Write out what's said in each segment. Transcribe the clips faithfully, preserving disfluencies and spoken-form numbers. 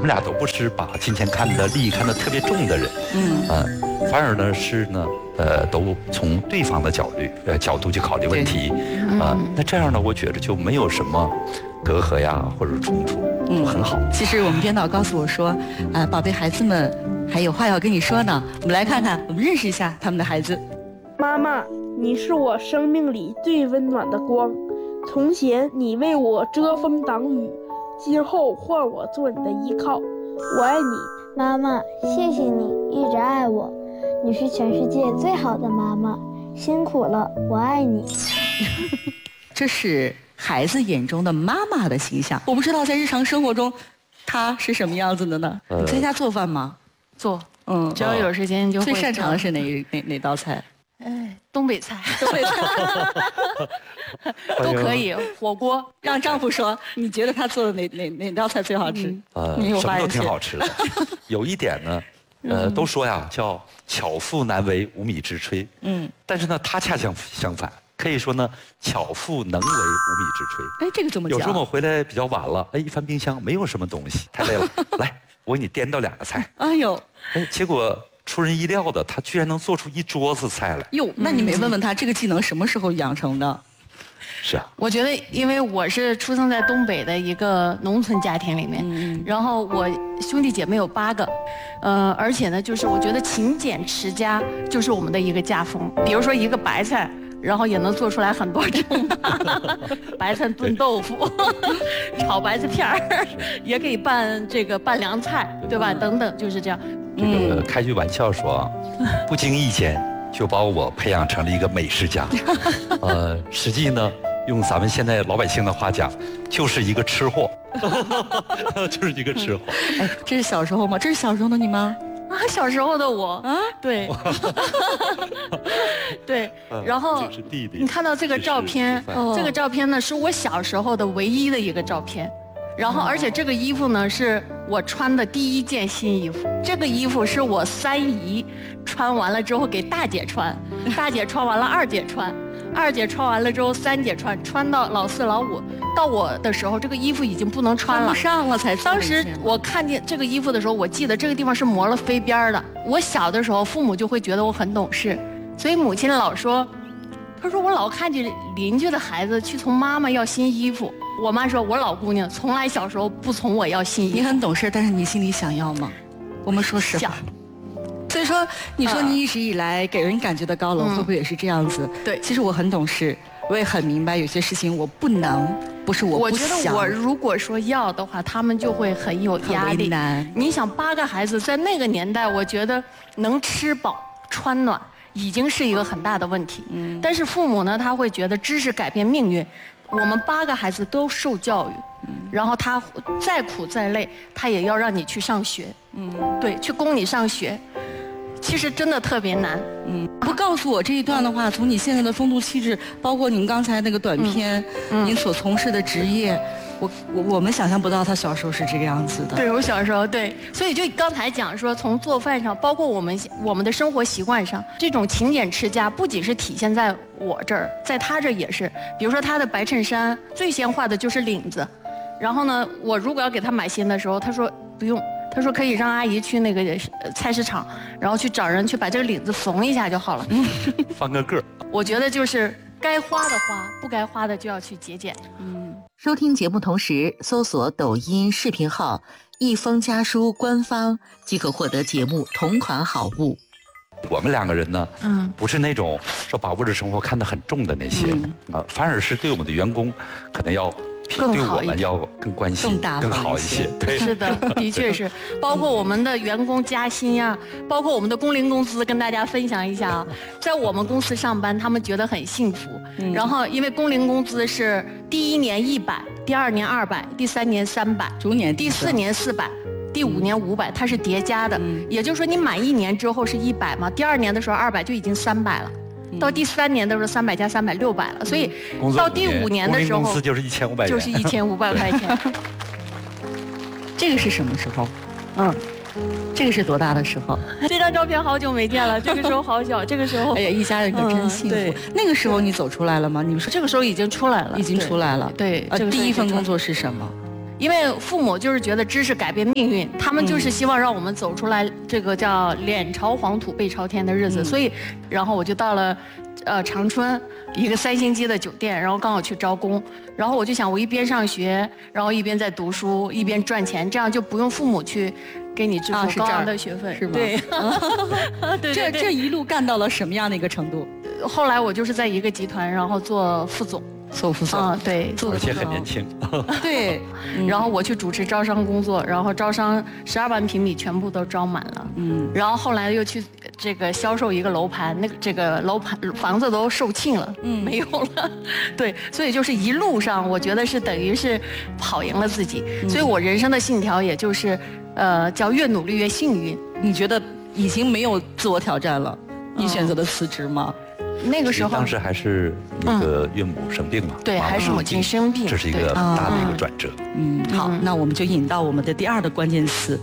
们俩都不是把金钱看得利益看得特别重的人，嗯，呃，反而呢是呢，呃，都从对方的角度呃角度去考虑问题，啊、呃，那这样呢，我觉得就没有什么隔阂呀或者冲突，嗯，很好。 其实我们编导告诉我说，啊、呃，宝贝孩子们还有话要跟你说呢，我们来看看，我们认识一下他们的孩子。 妈妈，你是我生命里最温暖的光，从前你为我遮风挡雨，今后换我做你的依靠，我爱你。 妈妈，谢谢你一直爱我，你是全世界最好的妈妈，辛苦了，我爱你。 这是孩子眼中的妈妈的形象，我不知道在日常生活中她是什么样子的呢？呃、你在家做饭吗？ 做， 嗯， 只要有时间就会。 最擅长的是哪哪哪道菜？ 哎，东北菜， 东北菜都可以。火锅， 让丈夫说，你觉得他做的哪哪哪道菜最好吃？ 呃，什么都挺好吃的。有一点呢，呃，都说呀，叫巧妇难为无米之炊。嗯，但是呢，他恰相相反，可以说呢，巧妇能为无米之炊。 哎，这个怎么讲？ 有时候我回来比较晚了，哎，一翻冰箱没有什么东西，太累了，来，我给你颠倒两个菜。 哎呦， 哎，结果。出人意料的，他居然能做出一桌子菜来。 哟，那你没问问他这个技能什么时候养成的？ 是啊， 我觉得，因为我是出生在东北的一个农村家庭里面，嗯、然后我兄弟姐妹有八个，呃，而且呢，就是我觉得勤俭持家就是我们的一个家风。比如说一个白菜，然后也能做出来很多种白菜炖豆腐，炒白菜片儿，也可以拌这个拌凉菜，对吧？等等，就是这样。 这个开句玩笑说，不经意间就把我培养成了一个美食家。呃，实际呢，用咱们现在老百姓的话讲，就是一个吃货，就是一个吃货。 哎，这是小时候吗？这是小时候的你吗？ 啊，小时候的我啊，对，对，然后这是弟弟。 你看到这个照片，这个照片呢是我小时候的唯一的一个照片。然后，而且这个衣服呢，是我穿的第一件新衣服。这个衣服是我三姨穿完了之后给大姐穿，大姐穿完了二姐穿，二姐穿完了之后三姐穿，穿到老四老五，到我的时候，这个衣服已经不能穿了， 穿不上了才。 当时我看见这个衣服的时候，我记得这个地方是磨了飞边的。我小的时候，父母就会觉得我很懂事，所以母亲老说，她说我老看见邻居的孩子去从妈妈要新衣服。我妈说，我老姑娘从来小时候不从我要新衣服。 你很懂事，但是你心里想要吗？我们说实话。所以说，你说你一直以来给人感觉的高冷，会不会也是这样子？ 对， 其实我很懂事，我也很明白有些事情我不能，不是我不想。 我觉得我如果说要的话，他们就会很有压力。 难。 你想，八个孩子在那个年代，我觉得能吃饱穿暖已经是一个很大的问题。嗯。但是父母呢，他会觉得知识改变命运。我们八个孩子都受教育，嗯、然后他再苦再累，他也要让你去上学，嗯，对，去供你上学，其实真的特别难。 嗯，不告诉我这一段的话，从你现在的风度气质，包括您刚才那个短片，嗯嗯、您所从事的职业，我我我们想象不到他小时候是这个样子的。 对，我小时候对，所以就刚才讲说，从做饭上，包括我们我们的生活习惯上，这种勤俭持家，不仅是体现在我这儿，在他这也是。比如说他的白衬衫最先画的就是领子，然后呢，我如果要给他买新的时候，他说不用，他说可以让阿姨去那个菜市场，然后去找人去把这个领子缝一下就好了。 翻个个。 我觉得就是该花的花，不该花的就要去节俭。嗯。 收听节目同时搜索抖音视频号“一封家书”官方，即可获得节目同款好物。 我们两个人呢，嗯，不是那种说把物质生活看得很重的那些，啊、嗯呃，反而是对我们的员工可能要比对我们要更关心、 更, 更好一些。对， 是的，的确是。包括我们的员工加薪呀、啊，包括我们的工龄工资，跟大家分享一下啊。在我们公司上班，他们觉得很幸福。嗯、然后，因为工龄工资是第一年一百，第二年二百，第三年三百， 逐年第四年四百。第五年五百，它是叠加的，嗯、也就是说你满一年之后是一百嘛，第二年的时候二百就已经三百了，嗯、到第三年的时候三百加三百六百了，所以到第五年的时候， 公司就是一千五百， 就是一千五百块钱。 这个是什么时候？嗯，这个是多大的时候？ 这张照片好久没见了，这个时候好小，这个时候， 哎呀，一家人可真幸福。嗯、那个时候你走出来了吗？你们说这个时候已经出来了， 已经出来了。 对， 呃，第一份工作是什么？ 因为父母就是觉得知识改变命运，他们就是希望让我们走出来这个叫脸朝黄土背朝天的日子， 嗯、 所以，然后我就到了，呃，长春一个三星级的酒店，然后刚好去招工，然后我就想，我一边上学，然后一边在读书，一边赚钱，这样就不用父母去给你支付高昂的学费， 是吗？ 对，对这这一路干到了什么样的一个程度？ 后来我就是在一个集团，然后做副总。 做副总， 啊，对， 而且很年轻。 对， 然后我去主持招商工作，然后招商十二万平米全部都招满了。嗯，然后后来又去这个销售一个楼盘，那个这个楼盘房子都售罄了，嗯，没有了。对，所以就是一路上，我觉得是等于是跑赢了自己。嗯、所以我人生的信条也就是，呃，叫越努力越幸运。 你觉得已经没有自我挑战了？你选择了辞职吗？ 嗯那个时候， 当时还是那个岳母生病嘛， 嗯、对，还是母亲生病， 这是一个很大的一个转折。 嗯，好，那我们就引到我们的第二的关键词。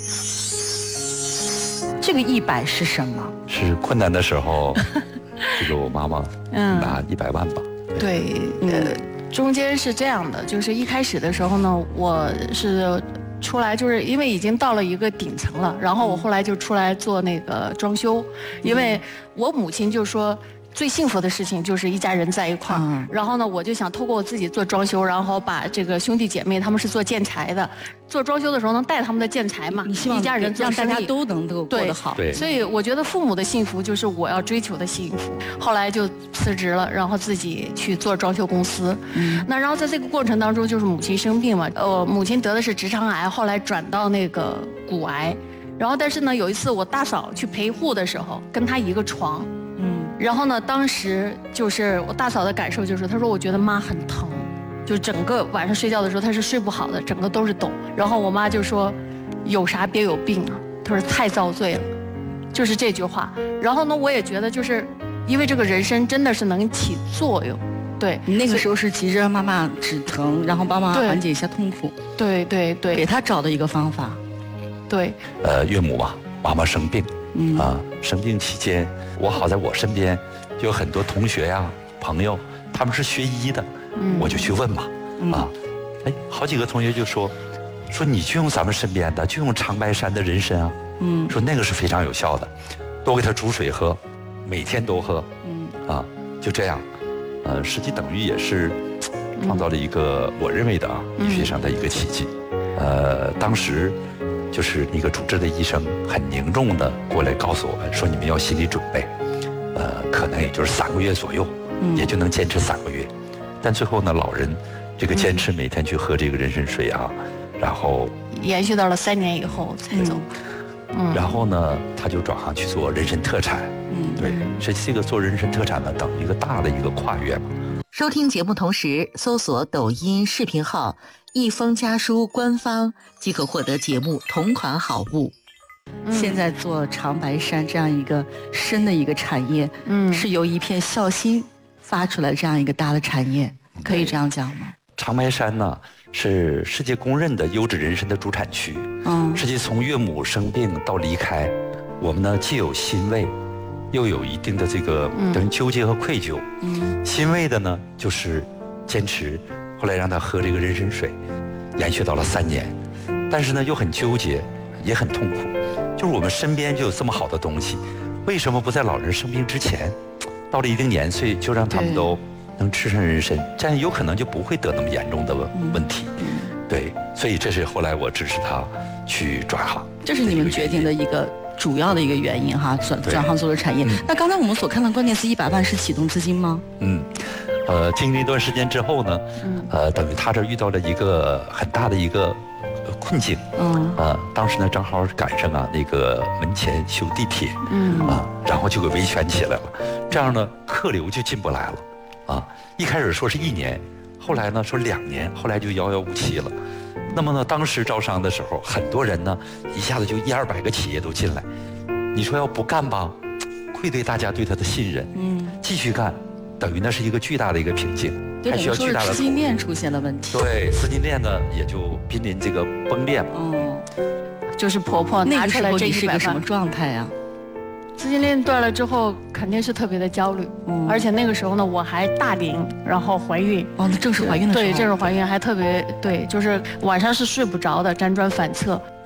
这个一百是什么？ 是困难的时候，这个我妈妈拿一百万吧。 对，呃，中间是这样的，就是一开始的时候呢，我是。出来就是因为已经到了一个顶层了，然后我后来就出来做那个装修，因为我母亲就说最幸福的事情就是一家人在一块儿，嗯、然后呢，我就想透过我自己做装修，然后把这个兄弟姐妹他们是做建材的，做装修的时候能带他们的建材嘛， 你希望一家人让大家都能够过得好， 对， 所以我觉得父母的幸福就是我要追求的幸福。后来就辞职了，然后自己去做装修公司。嗯，那然后在这个过程当中，就是母亲生病嘛，呃，母亲得的是直肠癌，后来转到那个骨癌，然后但是呢，有一次我大嫂去陪护的时候，跟她一个床。嗯，然后呢，当时就是我大嫂的感受就是，她说我觉得妈很疼，就整个晚上睡觉的时候她是睡不好的，整个都是抖。然后我妈就说，有啥别有病啊，她说太遭罪了，就是这句话。然后呢，我也觉得就是因为这个人参真的是能起作用，对。 你那个时候是急着让妈妈止疼，然后帮妈妈缓解一下痛苦， 对对对， 给她找的一个方法， 对。 呃，岳母嘛，妈妈生病。嗯啊，生病期间，我好在我身边就有很多同学呀、朋友，他们是学医的，嗯、我就去问嘛，嗯、啊，哎，好几个同学就说，说你就用咱们身边的，就用长白山的人参啊，嗯，说那个是非常有效的，多给他煮水喝，每天都喝，嗯，啊，就这样，呃，实际等于也是创造了一个、嗯、我认为的啊医学上的一个奇迹，嗯、呃，当时。就是那个主治的医生很凝重的过来告诉我们说，你们要心理准备，呃，可能也就是三个月左右，嗯、也就能坚持三个月。但最后呢，老人这个坚持每天去喝这个人参水啊，嗯、然后延续到了三年以后才走。 嗯，然后呢，他就转行去做人参特产。嗯，对，所以这个做人参特产呢，等于一个大的一个跨越嘛。 收听节目同时，搜索抖音视频号“一封家书”官方，即可获得节目同款好物。 嗯、现在做长白山这样一个深的一个产业，嗯，是由一片孝心发出来这样一个大的产业，可以这样讲吗？ 长白山呢是世界公认的优质人参的主产区。嗯，实际从岳母生病到离开，我们呢既有欣慰。又有一定的这个等于纠结和愧疚。嗯，欣慰的呢，就是坚持，后来让他喝这个人参水，延续到了三年，但是呢又很纠结，也很痛苦。就是我们身边就有这么好的东西，为什么不在老人生病之前，到了一定年岁就让他们都能吃上人参，这样有可能就不会得那么严重的问题。嗯，对，所以这是后来我支持他去转行。 这是你们决定的一个。主要的一个原因哈，转转行做了产业。嗯、那刚才我们所看的关键词一百万是启动资金吗？ 嗯，呃，经历一段时间之后呢，嗯、呃，等于他这遇到了一个很大的一个困境。嗯，呃，当时呢正好赶上啊那个门前修地铁，嗯啊，然后就给维权起来了，这样呢客流就进不来了，啊，一开始说是一年，后来呢说两年，后来就遥遥无期了。那么呢，当时招商的时候，很多人呢，一下子就一二百个企业都进来。你说要不干吧，愧对大家对他的信任。嗯，继续干，等于那是一个巨大的一个瓶颈，还需要巨大的投入。 资金链出现了问题。 对，资金链呢也就濒临这个崩裂嘛。 哦，就是婆婆拿出来这一百万。 那个时候你是个什么状态啊？ 资金链断了之后，肯定是特别的焦虑，嗯，而且那个时候呢，我还大龄，然后怀孕， 哦，那正是怀孕的时候， 对，正是怀孕，还特别对，就是晚上是睡不着的，辗转反侧。